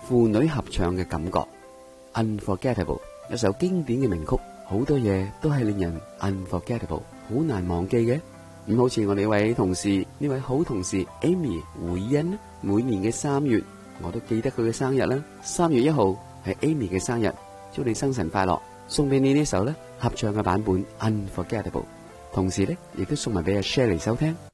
父女合唱嘅感覺。Unforgettable， 一首經典嘅名曲，好多嘢都係令人 unforgettable， 好難忘記嘅。咁好似我哋呢位同事，呢位好同事 Amy 胡茵，每年嘅3月我都記得佢嘅生日啦。3月1號係 Amy 嘅生日，祝你生辰快樂，送俾你呢首咧合唱嘅版本 Unforgettable， 同時咧亦都送埋俾阿 Shelly 收聽。